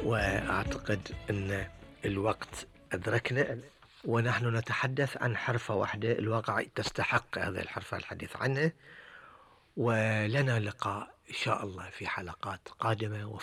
وأعتقد أن الوقت أدركنا، ونحن نتحدث عن حرفة واحدة الواقع تستحق هذه الحرفة الحديث عنها. ولنا لقاء إن شاء الله في حلقات قادمة.